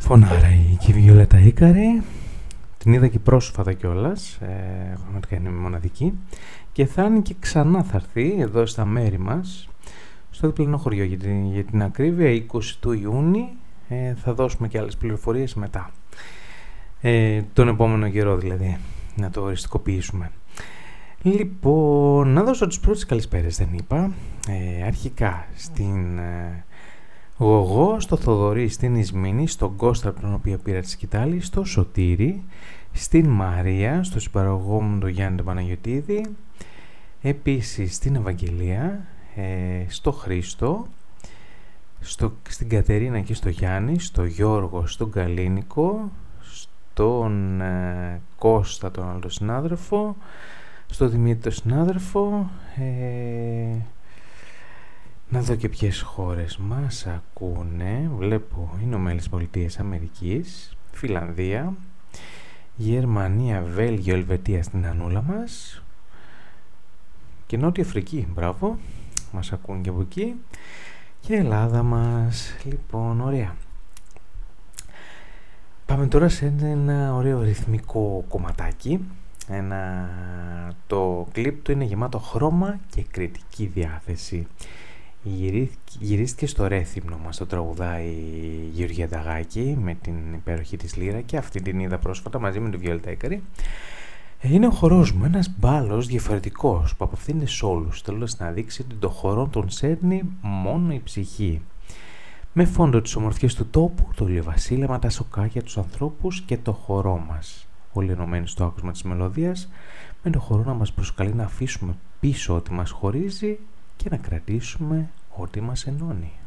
Φωνάρα η Βιολέτα Ίκαρη. Την είδα και πρόσφατα κιόλας, πραγματικά είναι μοναδική. Και θα είναι και ξανά θα έρθει εδώ στα μέρη μας, στο διπλανό χωριό για την ακρίβεια, 20 του Ιούνιου. Θα δώσουμε και άλλες πληροφορίες μετά. Τον επόμενο καιρό δηλαδή, να το οριστικοποιήσουμε. Λοιπόν, να δώσω τις πρώτες καλησπέρες, δεν είπα. Αρχικά στην Γογό, στο Θοδωρή, στην Ισμήνη, στον Κώστα από τον οποίο πήρα τη σκητάλη, στο Σωτήρη, στην Μαρία, στο συμπαραγωγό μου τον Γιάννη τον Παναγιωτίδη, επίσης στην Ευαγγελία, στο Χρήστο, στην Κατερίνα και στο Γιάννη, στο Γιώργο, στον Καλίνικο, στον Κώστα τον άλλο συνάδελφο, στο Δημήτρη τον συνάδελφο, να δω και ποιες χώρες μας ακούνε. Βλέπω Ηνωμένες Πολιτείες Αμερικής, Φιλανδία, Γερμανία, Βέλγιο, Ελβετία στην Ανούλα μας και Νότια Αφρική, μπράβο, μας ακούν και από εκεί, και Ελλάδα μας. Λοιπόν, ωραία. Πάμε τώρα σε ένα ωραίο ρυθμικό κομματάκι. Το κλιπ του είναι γεμάτο χρώμα και κριτική διάθεση. Γυρίστηκε στο Ρέθυμνο μας, το τραγουδάει η Γεωργία Νταγάκη με την υπέροχη της λύρα, και αυτή την είδα πρόσφατα μαζί με τη Βιολέτα Ίκαρη. Είναι ο χορός μου, ένας μπάλος διαφορετικός που απευθύνεται σε όλους, θέλοντας να δείξει ότι το χορό τον σέρνει μόνο η ψυχή. Με φόντο τις ομορφιές του τόπου, το ηλιοβασίλεμα, τα σοκάκια, τους ανθρώπους και το χορό μας. Όλοι ενωμένοι στο άκουσμα της μελωδίας, με το χορό να μας προσκαλεί να αφήσουμε πίσω ό,τι μας χωρίζει και να κρατήσουμε ό,τι μας ενώνει.